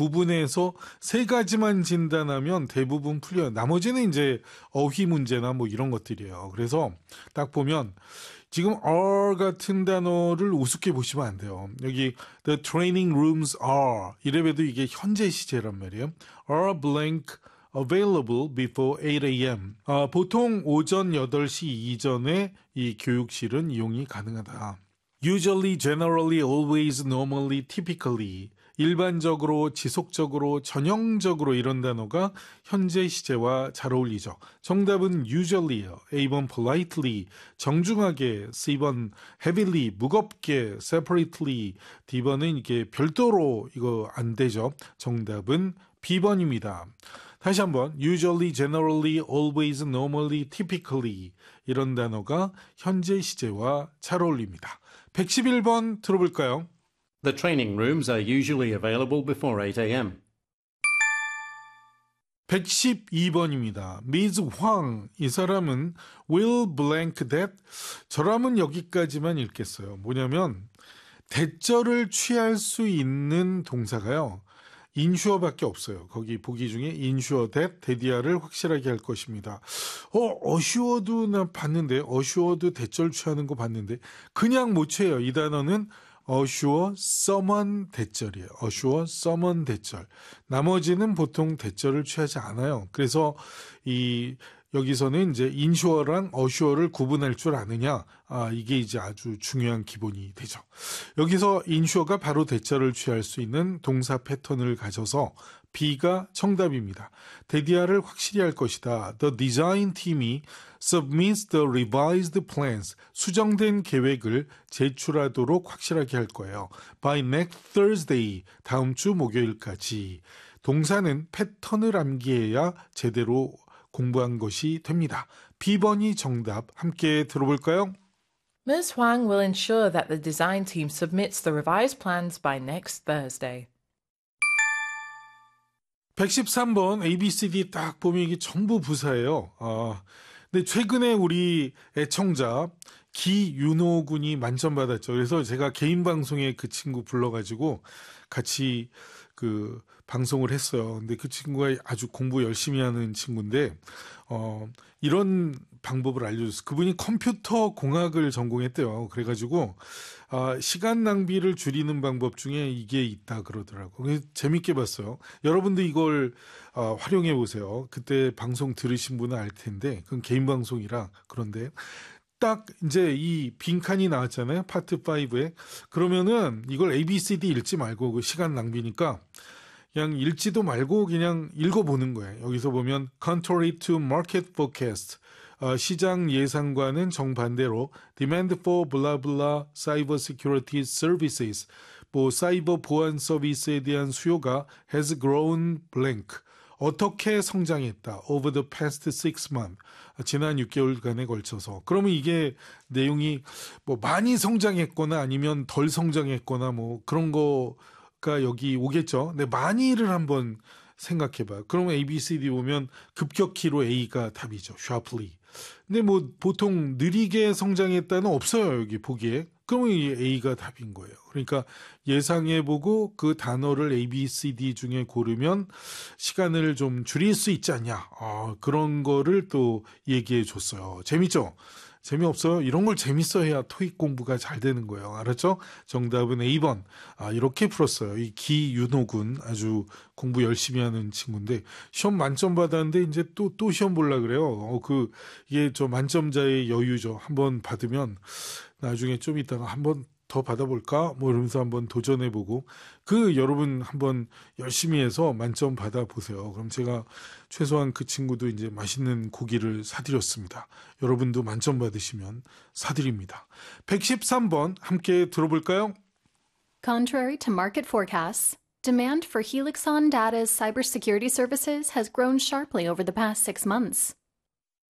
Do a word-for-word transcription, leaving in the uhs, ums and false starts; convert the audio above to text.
구분해서 세 가지만 진단하면 대부분 풀려요. 나머지는 이제 어휘 문제나 뭐 이런 것들이에요. 그래서 딱 보면 지금 are 같은 단어를 우습게 보시면 안 돼요. 여기 the training rooms are 이래봬도 이게 현재 시제란 말이에요. are blank available before eight a.m. 아, 보통 오전 여덟 시 이전에 이 교육실은 이용이 가능하다. usually, generally, always, normally, typically 일반적으로, 지속적으로, 전형적으로 이런 단어가 현재 시제와 잘 어울리죠. 정답은 usually예요. A 번 politely, 정중하게, C 번 heavily, 무겁게, separately, D 번은 이게 별도로 이거 안 되죠. 정답은 B 번입니다. 다시 한번 usually, generally, always, normally, typically 이런 단어가 현재 시제와 잘 어울립니다. 백십일 번 들어볼까요? The training rooms are usually available before eight a.m. 백십이 번입니다. 미즈 황, 이 사람은 will blank that. 저라면 여기까지만 읽겠어요. 뭐냐면 대절을 취할 수 있는 동사가요. 인슈어밖에 없어요. 거기 보기 중에 인슈어 that, 대디아를 확실하게 할 것입니다. 어, 어슈어도 나 봤는데, 어슈어도 대절 취하는 거 봤는데 그냥 못 취해요. 이 단어는 어슈어, 서먼 대절이에요. 어슈어, 서먼 대절. 나머지는 보통 대절을 취하지 않아요. 그래서 이 여기서는 이제 인슈어랑 어슈어를 구분할 줄 아느냐, 아, 이게 이제 아주 중요한 기본이 되죠. 여기서 인슈어가 바로 대절을 취할 수 있는 동사 패턴을 가져서 B가 정답입니다. 대디아를 확실히 할 것이다. The design team이 submits the revised plans, 수정된 계획을 제출하도록 확실하게 할 거예요. By next Thursday, 다음 주 목요일까지. 동사는 패턴을 암기해야 제대로 공부한 것이 됩니다. B번이 정답. 함께 들어볼까요? Miz Huang will ensure that the design team submits the revised plans by next Thursday. 백십삼 번 A, B, C, D 딱 보면 이게 전부 부사예요. 아, 근데 최근에 우리 애청자 기윤호 군이 만점 받았죠. 그래서 제가 개인 방송에 그 친구 불러가지고 같이 그 방송을 했어요. 근데 그 친구가 아주 공부 열심히 하는 친구인데, 어, 이런 방법을 알려줬어요. 그분이 컴퓨터 공학을 전공했대요. 그래가지고, 아, 시간 낭비를 줄이는 방법 중에 이게 있다 그러더라고요. 그래서 재밌게 봤어요. 여러분도 이걸 어, 활용해 보세요. 그때 방송 들으신 분은 알 텐데, 그건 개인 방송이라 그런데, 딱 이제 이 빈칸이 나왔잖아요. 파트 오에. 그러면은 이걸 A, B, C, D 읽지 말고 그 시간 낭비니까 그냥 읽지도 말고 그냥 읽어보는 거예요. 여기서 보면 contrary to market forecast, 어, 시장 예상과는 정반대로 demand for blah blah cyber security services, 뭐 사이버 보안 서비스에 대한 수요가 has grown blank. 어떻게 성장했다. Over the past six months. 지난 육 개월간에 걸쳐서. 그러면 이게 내용이 뭐 많이 성장했거나 아니면 덜 성장했거나 뭐 그런 거가 여기 오겠죠. 근데 많이를 한번 생각해봐요. 그러면 A, B, C, D 보면 급격히로 A가 답이죠. sharply. 근데 뭐 보통 느리게 성장했다는 없어요. 여기 보기에. 그러면 이 A가 답인 거예요. 그러니까 예상해보고 그 단어를 A, B, C, D 중에 고르면 시간을 좀 줄일 수 있지 않냐. 아, 그런 거를 또 얘기해 줬어요. 재밌죠? 재미없어요? 이런 걸 재밌어 해야 토익 공부가 잘 되는 거예요. 알았죠? 정답은 A 번. 아, 이렇게 풀었어요. 이 기윤호 군 아주 공부 열심히 하는 친구인데 시험 만점 받았는데 이제 또, 또 시험 보려고 그래요. 어, 그, 이게 저 만점자의 여유죠. 한번 받으면 나중에 좀 있다가 한번 더 받아볼까? 뭐 이러면서 한번 도전해보고 그 여러분 한번 열심히 해서 만점 받아보세요. 그럼 제가 최소한 그 친구도 이제 맛있는 고기를 사드렸습니다. 여러분도 만점 받으시면 사드립니다. 백십삼 번 함께 들어볼까요? Contrary to market forecasts, demand for Helixon Data's cybersecurity services has grown sharply over the past six months.